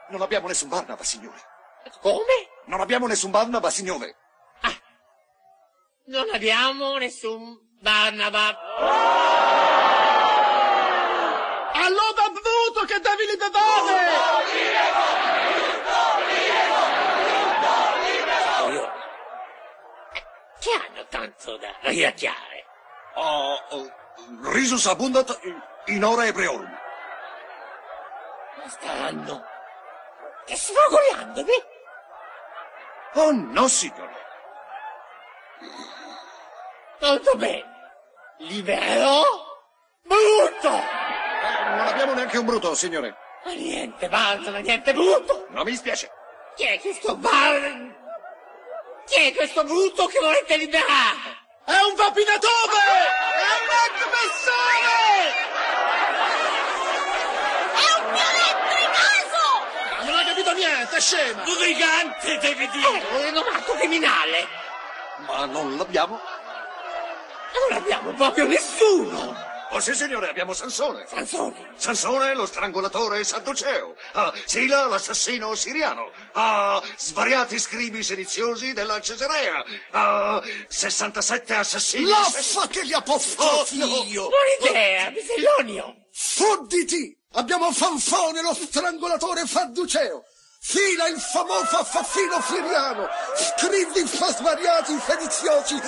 Non abbiamo nessun Barnaba, signore. Come? Non abbiamo nessun Barnaba, signore. Ah, non abbiamo nessun Barnaba. Allora avvuto che devi li bevare! Che hanno tanto da riracchiare? Risus abundat in ora ebreorum. Stanno sfogoliandovi? Oh no, signore. Molto bene. Libero? Brutto! Non abbiamo neanche un bruto, signore. Ma niente balzo, niente brutto! Non mi dispiace. Chi è questo Chi è questo brutto che volete liberare? È un vapinatore! È un aggressore! È un elettricaso! Non ha capito niente, scema! Brigante, devi dire! Un rinomato criminale! Ma non l'abbiamo. Non abbiamo proprio nessuno! Oh sì, signore, abbiamo Sansone. Sansone! Sansone, lo strangolatore sadduceo. Sila, l'assassino siriano. Svariati scribi sediziosi della Cesarea. 67 assassini. L'affa che li apostrofio! Buona idea, Bisellonio! Fodditi! Abbiamo Fanfone, lo strangolatore sadduceo. Fila, il famoso assassino siriano. Scrivi svariati sediziosi